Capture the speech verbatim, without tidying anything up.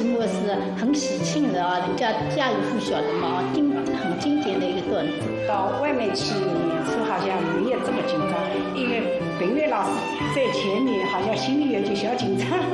目是很喜庆的啊，人家家喻户晓的嘛，经很经典的一个段子。 到外面去演出好像没有这么紧张，因为本月老师在前面，好像心里有点小紧张。